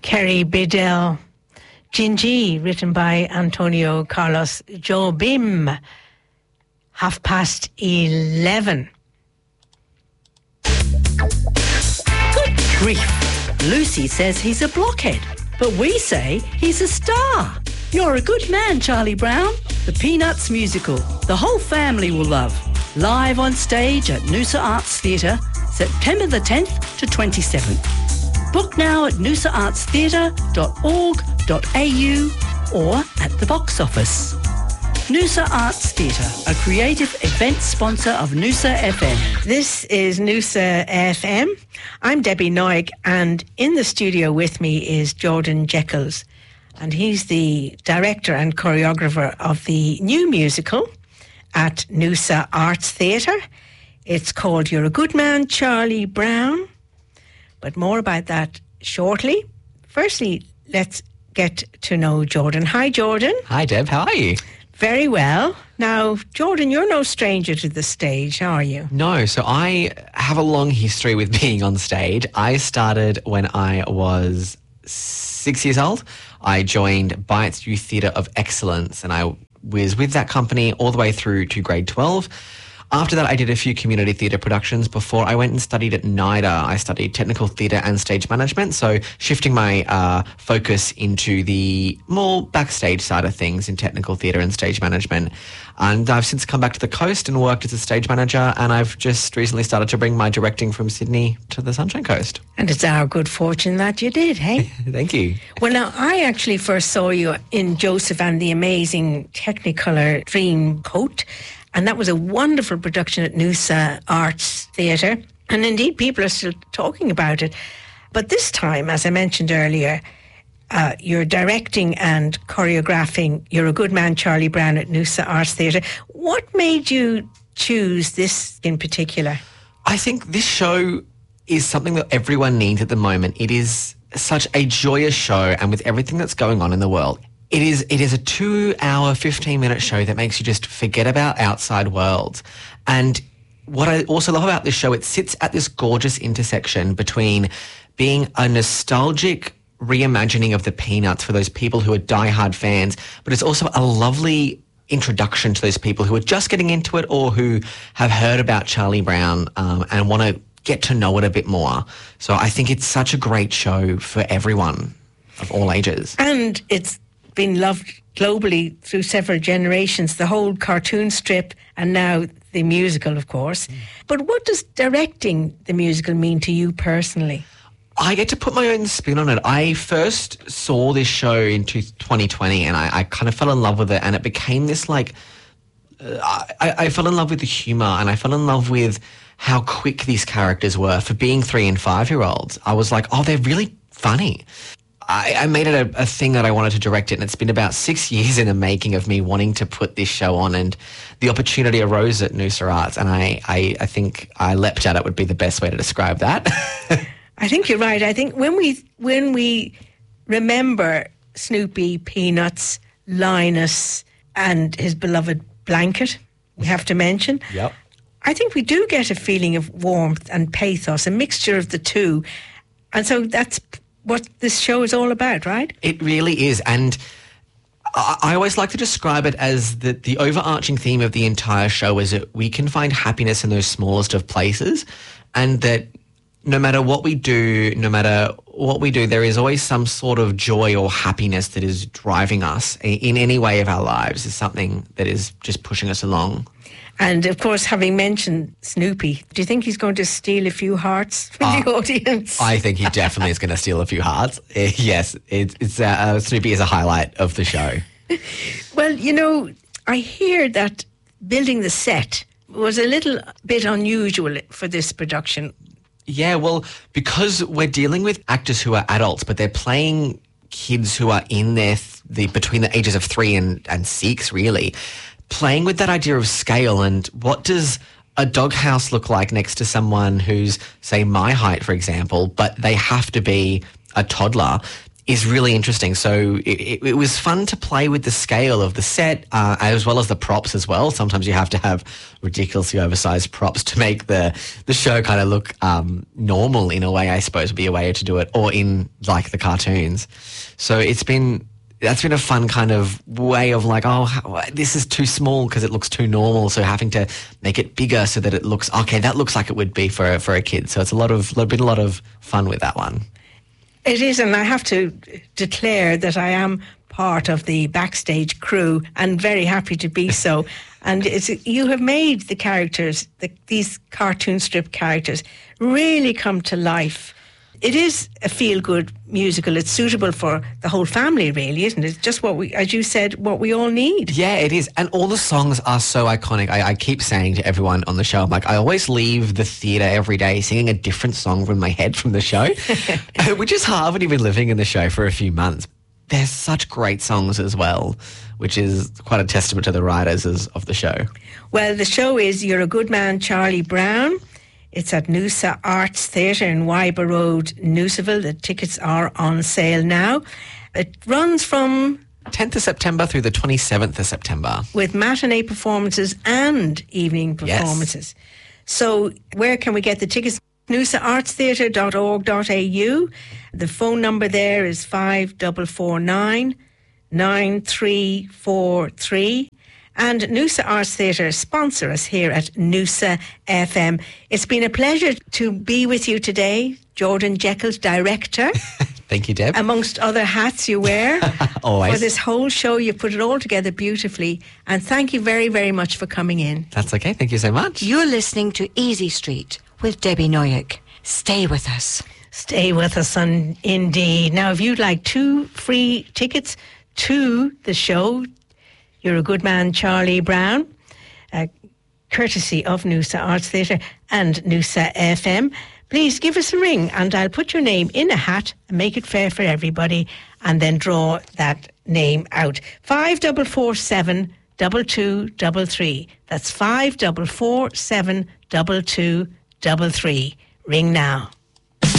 Kerry Biddell. Gingy, written by Antonio Carlos Jobim. 11:30. Good grief. Lucy says he's a blockhead, but we say he's a star. You're a good man, Charlie Brown. The Peanuts musical, the whole family will love. Live on stage at Noosa Arts Theatre, September the 10th to 27th. Book now at noosaartstheatre.org.au or at the box office. Noosa Arts Theatre, a creative event sponsor of Noosa FM. This is Noosa FM. I'm Debbie Noig, and in the studio with me is Jordan Jekyls, and he's the director and choreographer of the new musical at Noosa Arts Theatre. It's called You're a Good Man, Charlie Brown. But more about that shortly. Firstly, let's get to know Jordan. Hi, Jordan. Hi, Deb. How are you? Very well. Now, Jordan, you're no stranger to the stage, are you? No. So I have a long history with being on stage. I started when I was 6 years old. I joined Bytes Youth Theatre of Excellence, and I was with that company all the way through to grade 12. After that, I did a few community theatre productions before I went and studied at NIDA. I studied technical theatre and stage management, so shifting my focus into the more backstage side of things in technical theatre and stage management. And I've since come back to the coast and worked as a stage manager, and I've just recently started to bring my directing from Sydney to the Sunshine Coast. And it's our good fortune that you did, hey? Thank you. Well, now, I actually first saw you in Joseph and the Amazing Technicolor Dreamcoat. And that was a wonderful production at Noosa Arts Theatre. And indeed, people are still talking about it. But this time, as I mentioned earlier, you're directing and choreographing You're a Good Man, Charlie Brown at Noosa Arts Theatre. What made you choose this in particular? I think this show is something that everyone needs at the moment. It is such a joyous show, and with everything that's going on in the world, It is a 2-hour, 15-minute show that makes you just forget about outside worlds. And what I also love about this show, it sits at this gorgeous intersection between being a nostalgic reimagining of the Peanuts for those people who are diehard fans, but it's also a lovely introduction to those people who are just getting into it or who have heard about Charlie Brown and want to get to know it a bit more. So I think it's such a great show for everyone of all ages. And it's been loved globally through several generations, the whole cartoon strip and now the musical, of course. But what does directing the musical mean to you personally? I get to put my own spin on it. I first saw this show in 2020 and I kind of fell in love with it, and it became this I fell in love with the humour, and I fell in love with how quick these characters were for being 3 and 5-year-olds. I was like, oh, they're really funny. I made it a thing that I wanted to direct it, and it's been about 6 years in the making of me wanting to put this show on, and the opportunity arose at Noosa Arts, and I think I leapt at it would be the best way to describe that. I think you're right. I think when we remember Snoopy, Peanuts, Linus and his beloved blanket, we have to mention. Yep. I think we do get a feeling of warmth and pathos, a mixture of the two. And so that's what this show is all about, right? It really is. And I always like to describe it as the overarching theme of the entire show is that we can find happiness in those smallest of places, and that no matter what we do, there is always some sort of joy or happiness that is driving us in any way of our lives. Is something that is just pushing us along. And, of course, having mentioned Snoopy, do you think he's going to steal a few hearts from the audience? I think he definitely is going to steal a few hearts. Yes, Snoopy is a highlight of the show. Well, you know, I hear that building the set was a little bit unusual for this production. Yeah, well, because we're dealing with actors who are adults, but they're playing kids who are in between the ages of 3 and 6, really. Playing with that idea of scale and what does a doghouse look like next to someone who's, say, my height, for example, but they have to be a toddler. is really interesting. So it was fun to play with the scale of the set as well as the props as well. Sometimes you have to have ridiculously oversized props to make the show kind of look normal in a way, I suppose would be a way to do it, or in like the cartoons. So that's been a fun kind of way of like, this is too small because it looks too normal. So having to make it bigger so that it looks, okay, that looks like it would be for a kid. So it's been a lot of fun with that one. It is, and I have to declare that I am part of the backstage crew and very happy to be so. And you have made the characters, these cartoon strip characters, really come to life. It is a feel-good musical. It's suitable for the whole family, really, isn't it? It's just as you said, what we all need. Yeah, it is. And all the songs are so iconic. I keep saying to everyone on the show, I'm like, I always leave the theatre every day singing a different song from my head from the show, which is hard when you've been living in the show for a few months. There's such great songs as well, which is quite a testament to the writers of the show. Well, the show is You're a Good Man, Charlie Brown. It's at Noosa Arts Theatre in Wyber Road, Noosaville. The tickets are on sale now. It runs from 10th of September through the 27th of September. With matinee performances and evening performances. Yes. So where can we get the tickets? noosaartstheatre.org.au. The phone number there is 5449 9343. And Noosa Arts Theatre sponsor us here at Noosa FM. It's been a pleasure to be with you today, Jordan Jekyll, director. Thank you, Deb. Amongst other hats you wear. Always. For this whole show, you put it all together beautifully. And thank you very, very much for coming in. That's okay. Thank you so much. You're listening to Easy Street with Debbie Noyack. Stay with us. Stay with us, indeed. Now, if you'd like 2 free tickets to the show, You're a Good Man, Charlie Brown, courtesy of Noosa Arts Theatre and Noosa FM, please give us a ring and I'll put your name in a hat and make it fair for everybody and then draw that name out. 5447 2233. That's 5447 2233. Ring now.